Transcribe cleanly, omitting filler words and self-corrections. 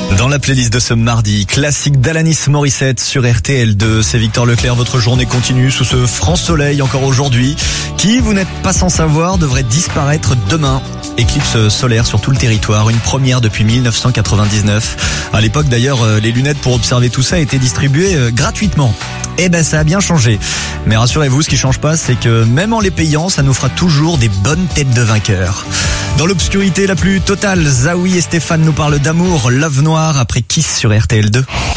Dans la playlist de ce mardi, classique d'Alanis Morissette sur RTL2. C'est Victor Leclerc, votre journée continue sous ce franc soleil encore aujourd'hui, qui, vous n'êtes pas sans savoir, devrait disparaître demain. Éclipse solaire sur tout le territoire, une première depuis 1999. À l'époque d'ailleurs, les lunettes pour observer tout ça étaient distribuées gratuitement. Eh ben ça a bien changé. Mais rassurez-vous, ce qui change pas, c'est que même en les payant, ça nous fera toujours des bonnes têtes de vainqueurs. Dans l'obscurité la plus totale, Zawi et Stéphane nous parlent d'amour, Love Noir après Kiss sur RTL2.